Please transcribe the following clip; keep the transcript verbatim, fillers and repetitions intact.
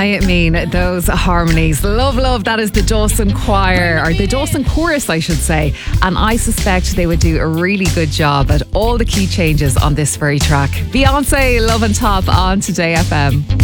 I mean, those harmonies. Love, love. That is the Dawson Choir, or the Dawson Chorus, I should say. And I suspect they would do a really good job at all the key changes on this very track. Beyonce, Love and Top on Today F M.